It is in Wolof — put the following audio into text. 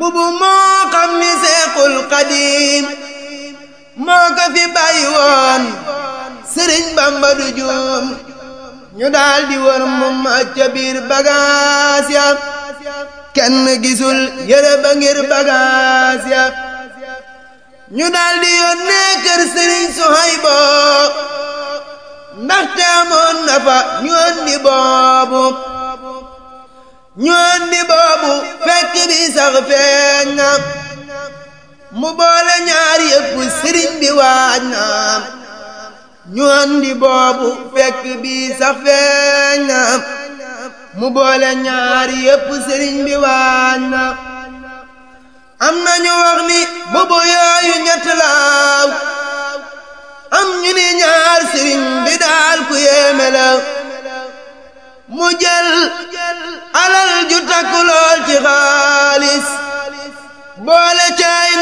mbubu moo xam ni Seexul Xadiim moo ko fi bàyyi woon Sëriñ Bamba du juum ñu daal di wër mu ma ca biir bagaas ya kenn gisul yére ba ngir bagaas ya ñu daal di yónnee kër Sëriñ Suhaybo ndaxte amoon na fa ñu andi boobu fekk bi sax feeñ na mu boole ñaar yëpp sëriñ bi waaj na ñu andi boobu fekk bi sax feeñ na mu boole ñaar yëpp sëriñ bi waaj na am na ñu wax ni boobu yooyu ñett laaw am ñu ni ñaar sëriñ bi daal ku yéeme la mu jël alal ju takku lool ci xaalis boole ca